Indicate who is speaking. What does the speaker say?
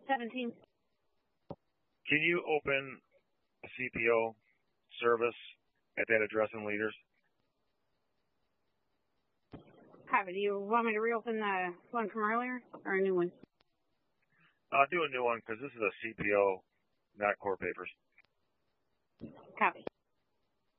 Speaker 1: 17.
Speaker 2: Can you open a CPO service at that address in Leaders?
Speaker 1: Copy. Do you want me to reopen the one from earlier or a new one?
Speaker 2: Do a new one because this is a CPO, not core papers.
Speaker 1: Copy.